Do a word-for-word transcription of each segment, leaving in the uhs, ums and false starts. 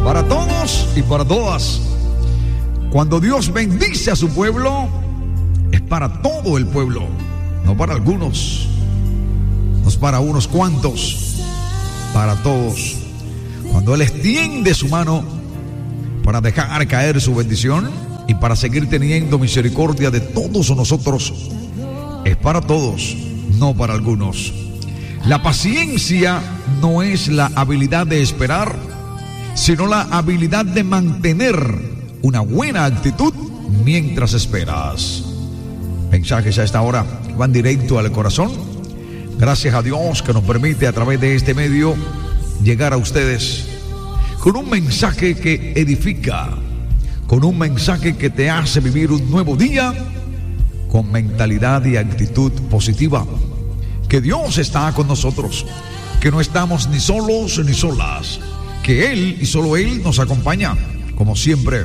para todos y para todas. Cuando Dios bendice a su pueblo, es para todo el pueblo, no para algunos, no es para unos cuantos, para todos. Cuando Él extiende su mano para dejar caer su bendición y para seguir teniendo misericordia de todos nosotros, es para todos, no para algunos. La paciencia no es la habilidad de esperar, sino la habilidad de mantener una buena actitud mientras esperas. Mensajes a esta hora van directo al corazón. Gracias a Dios que nos permite a través de este medio llegar a ustedes con un mensaje que edifica, con un mensaje que te hace vivir un nuevo día con mentalidad y actitud positiva. Que Dios está con nosotros, que no estamos ni solos ni solas, que Él y solo Él nos acompaña, como siempre.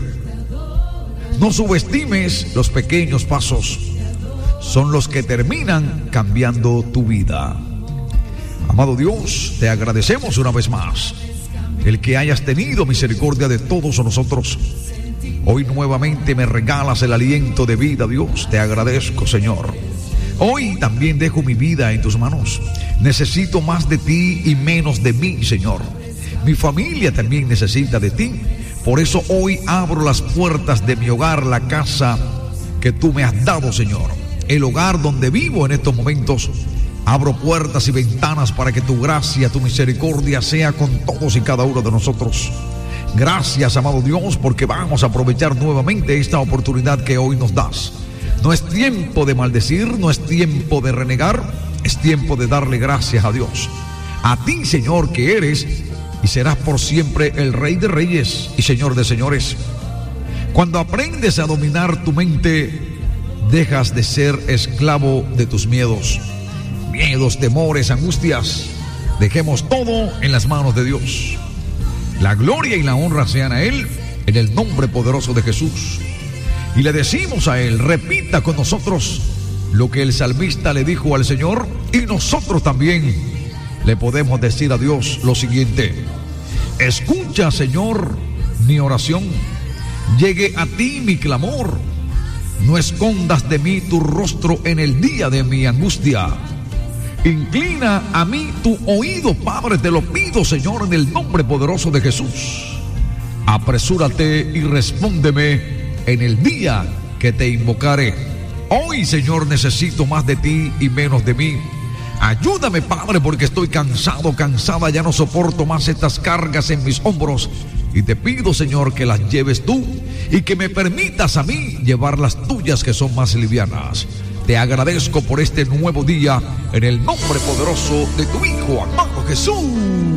No subestimes los pequeños pasos, son los que terminan cambiando tu vida. Amado Dios, te agradecemos una vez más el que hayas tenido misericordia de todos nosotros. Hoy nuevamente me regalas el aliento de vida, Dios. Te agradezco, Señor. Hoy también dejo mi vida en tus manos. Necesito más de ti y menos de mí, Señor. Mi familia también necesita de ti. Por eso hoy abro las puertas de mi hogar, la casa que tú me has dado, Señor. El hogar donde vivo en estos momentos. Abro puertas y ventanas para que tu gracia, tu misericordia sea con todos y cada uno de nosotros. Gracias, amado Dios, porque vamos a aprovechar nuevamente esta oportunidad que hoy nos das. No es tiempo de maldecir, no es tiempo de renegar, es tiempo de darle gracias a Dios. A ti, Señor, que eres y serás por siempre el Rey de Reyes y Señor de Señores. Cuando aprendes a dominar tu mente, dejas de ser esclavo de tus miedos. Miedos, temores, angustias. Dejemos todo en las manos de Dios. La gloria y la honra sean a Él, en el nombre poderoso de Jesús. Y le decimos a Él, repita con nosotros lo que el salmista le dijo al Señor, y nosotros también le podemos decir a Dios lo siguiente: escucha, Señor, mi oración, llegue a ti mi clamor, no escondas de mí tu rostro en el día de mi angustia. Inclina a mí tu oído, Padre, te lo pido, Señor, en el nombre poderoso de Jesús. Apresúrate y respóndeme en el día que te invocaré. Hoy, Señor, necesito más de ti y menos de mí. Ayúdame, Padre, porque estoy cansado, cansada, ya no soporto más estas cargas en mis hombros. Y te pido, Señor, que las lleves tú y que me permitas a mí llevar las tuyas, que son más livianas. Te agradezco por este nuevo día en el nombre poderoso de tu Hijo amado Jesús.